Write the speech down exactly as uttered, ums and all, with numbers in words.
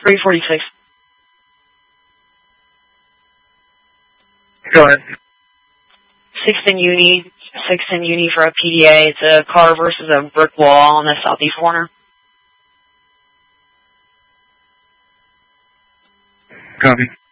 three forty-six. Go ahead. Sixton Uni, Sixton Uni for a P D A. It's a car versus a brick wall on the southeast corner. Copy.